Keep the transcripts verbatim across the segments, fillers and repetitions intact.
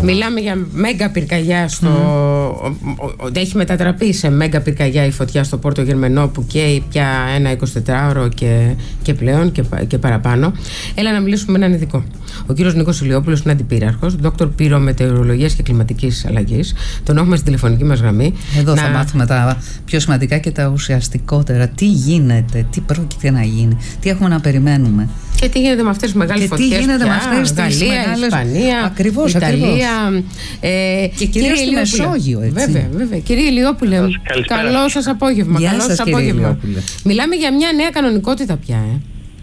Μιλάμε για μέγα πυρκαγιά στο. Mm. Έχει μετατραπεί σε μέγα πυρκαγιά η φωτιά στο Πόρτο Γερμενό που καίει πια ένα εικοσιτετράωρο και, και πλέον και, και παραπάνω. Έλα να μιλήσουμε με έναν ειδικό. Ο κύριος Νίκος Ηλιόπουλος είναι αντιπύραρχος, δόκτωρ πυρομετεωρολογίας και κλιματικής αλλαγής. Τον έχουμε στην τηλεφωνική μας γραμμή. Εδώ να... θα μάθουμε τα πιο σημαντικά και τα ουσιαστικότερα. Τι γίνεται, τι πρόκειται να γίνει, τι έχουμε να περιμένουμε. Και τι γίνεται με αυτές τις μεγάλες φωτιές. Και τι γίνεται πια, με αυτές τις Γαλλία, μεγάλες... Ισπανία, ακριβώς, Ιταλία. Ακριβώς. Ε, και κυρίως στη Μεσόγειο, έτσι. Βέβαια, βέβαια. Κύριε Ηλιόπουλε, καλό σας απόγευμα. Γεια καλό σας, σας κύριε απόγευμα. Ηλιόπουλε. Μιλάμε για μια νέα κανονικότητα πια, ε.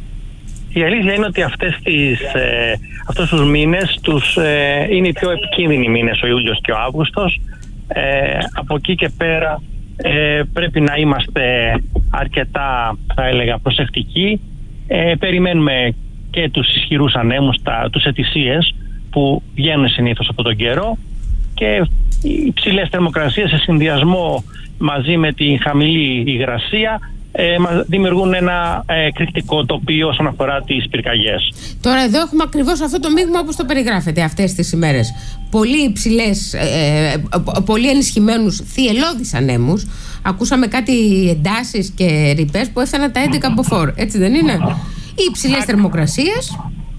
Η αλήθεια είναι ότι αυτές τις, ε, αυτούς τους μήνες τους, ε, είναι οι πιο επικίνδυνοι μήνες, ο Ιούλιος και ο Αύγουστος. Ε, από εκεί και πέρα ε, πρέπει να είμαστε αρκετά, θα έλεγα, προσεκτικοί. Ε, περιμένουμε και τους ισχυρούς ανέμους, τα, τους ετησίες που βγαίνουν συνήθως από τον καιρό, και οι ψηλές θερμοκρασίες σε συνδυασμό μαζί με τη χαμηλή υγρασία Ε, δημιουργούν ένα ε, κριτικό τοπίο όσον αφορά τις πυρκαγιές. Τώρα εδώ έχουμε ακριβώς αυτό το μείγμα όπως το περιγράφετε αυτές τις ημέρες. Πολύ υψηλές, ε, ε, πολύ ενισχυμένους θυελλώδεις ανέμους. Ακούσαμε κάτι εντάσεις και ρηπές που έφταναν τα έντεκα μποφόρ, έτσι δεν είναι? Οι υψηλές θερμοκρασίες.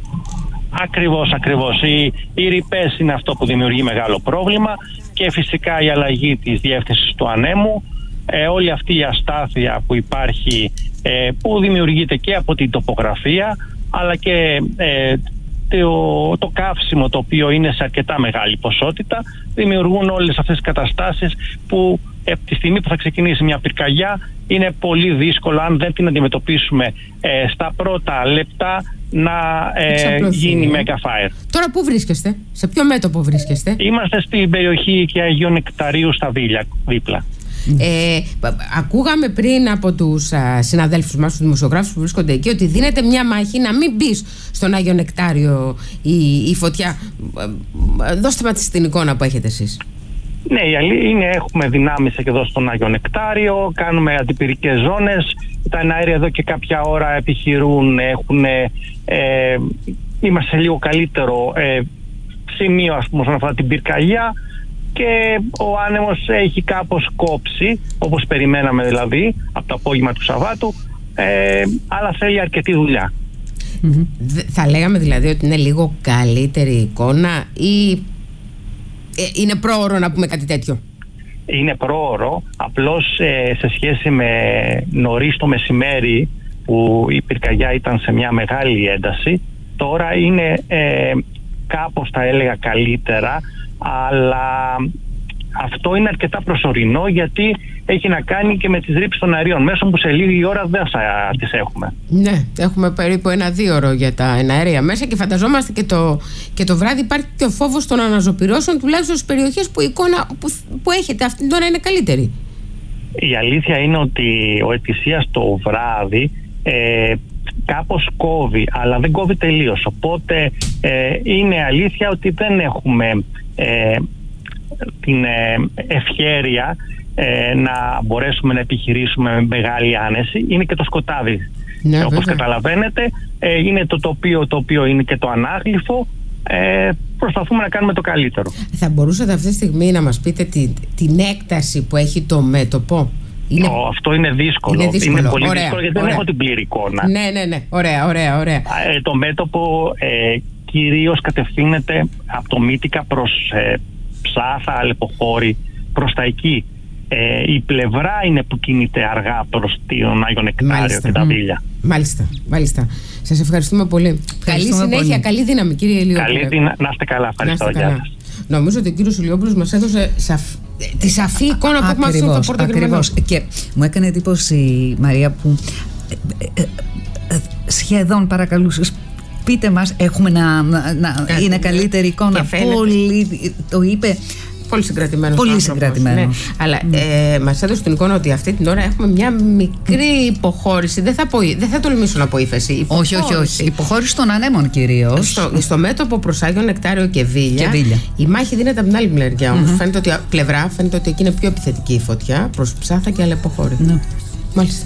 Ακριβώς, ακριβώς. Οι, οι ρηπές είναι αυτό που δημιουργεί μεγάλο πρόβλημα, και φυσικά η αλλαγή της διεύθυνσης του ανέμου. Ε, όλη αυτή η αστάθεια που υπάρχει, ε, που δημιουργείται και από την τοπογραφία, αλλά και ε, το, το καύσιμο, το οποίο είναι σε αρκετά μεγάλη ποσότητα, δημιουργούν όλες αυτές τις καταστάσεις που από τη στιγμή που θα ξεκινήσει μια πυρκαγιά είναι πολύ δύσκολο, αν δεν την αντιμετωπίσουμε ε, στα πρώτα λεπτά, να ε, γίνει mega fire. Τώρα πού βρίσκεστε, σε ποιο μέτωπο βρίσκεστε? Είμαστε στην περιοχή και Αγίου Νεκταρίου στα Βίλια, δίπλα. Ε, ακούγαμε πριν από τους α, συναδέλφους μας, τους δημοσιογράφους που βρίσκονται εκεί, ότι δίνεται μια μάχη να μην μπει στον Άγιο Νεκτάριο η, η φωτιά. Δώστε μας την εικόνα που έχετε εσείς. Ναι, είναι, έχουμε δυνάμεις και εδώ στον Άγιο Νεκτάριο, κάνουμε αντιπυρικές ζώνες. Τα εναέρια εδώ και κάποια ώρα επιχειρούν, έχουν, ε, είμαστε σε λίγο καλύτερο ε, σημείο, ας πούμε, όσον αφορά την πυρκαγιά, και ο άνεμος έχει κάπως κόψει, όπως περιμέναμε δηλαδή από το απόγευμα του Σαββάτου, ε, αλλά θέλει αρκετή δουλειά. Mm-hmm. Θα λέγαμε δηλαδή ότι είναι λίγο καλύτερη εικόνα, ή ε, είναι πρόωρο να πούμε κάτι τέτοιο? Είναι πρόωρο, απλώς ε, σε σχέση με νωρίς το μεσημέρι που η πυρκαγιά ήταν σε μια μεγάλη ένταση, τώρα είναι ε, κάπως, θα έλεγα, καλύτερα, αλλά αυτό είναι αρκετά προσωρινό, γιατί έχει να κάνει και με τις ρήψεις των αερίων μέσων, που σε λίγη ώρα δεν θα τις έχουμε. Ναι, έχουμε περίπου ένα δύο ώρο για τα εναέρια μέσα, και φανταζόμαστε και το, και το βράδυ υπάρχει και ο φόβος των αναζωπυρώσεων, τουλάχιστον στις περιοχές που η εικόνα που, που έχετε αυτή την ώρα είναι καλύτερη. Η αλήθεια είναι ότι ο ετησίας το βράδυ ε, κάπως κόβει, αλλά δεν κόβει τελείως. Οπότε ε, είναι αλήθεια ότι δεν έχουμε ε, την ε, ευχέρεια ε, να μπορέσουμε να επιχειρήσουμε με μεγάλη άνεση. Είναι και το σκοτάδι. Ναι, ε, όπως βέβαια. καταλαβαίνετε, ε, είναι το τοπίο, το οποίο είναι και το ανάγλυφο. Ε, προσπαθούμε να κάνουμε το καλύτερο. Θα μπορούσατε αυτή τη στιγμή να μας πείτε την, την έκταση που έχει το μέτωπο? Είναι... Oh, αυτό είναι δύσκολο. Είναι, δύσκολο. είναι πολύ ωραία, δύσκολο, γιατί ωραία. δεν έχω την πλήρη εικόνα. Ναι, ναι, ναι. Ωραία, ωραία, ωραία. Ε, το μέτωπο ε, κυρίως κατευθύνεται από το Μύτικα προς ε, Ψάθα, Αλεποχώρη, προς τα εκεί. Ε, η πλευρά είναι που κινείται αργά προς τον Άγιο Νεκτάριο και τα Βίλια. Μάλιστα, μάλιστα. Σας ευχαριστούμε πολύ. Καλή συνέχεια, πολύ. Καλή δύναμη, κύριε Ηλιόπουλε. Καλή δύναμη, να είστε καλά. Ευχαριστώ. Γεια σας. Νομίζω ότι ο κύριος Ηλιόπουλος μας έδωσε σαφ... τη σαφή εικόνα που έχουμε αυτό το Πόρτο Γερμενό. Και μου έκανε εντύπωση, Μαρία, που ε, ε, ε, σχεδόν παρακαλούσες, πείτε μας, έχουμε να, να, να είναι καλύτερη εικόνα. Πολύ, το είπε. Πολύ συγκρατημένος. Πολύ συγκρατημένος. Ναι. Αλλά mm. ε, μας έδωσε την εικόνα ότι αυτή την ώρα έχουμε μια μικρή υποχώρηση. Δεν θα, πω, δεν θα τολμήσω να πω ύφεση. Όχι, όχι, όχι. Υποχώρηση των ανέμων κυρίως. Στο, στο μέτωπο προς Άγιο Νεκτάριο και Βίλια, και Βίλια. Η μάχη δίνεται από την άλλη μεριά. Όμως Mm-hmm. φαίνεται ότι, πλευρά, φαίνεται ότι εκεί είναι πιο επιθετική η φωτιά προς Ψάθα και Αλεποχώρη. Mm. Μάλιστα.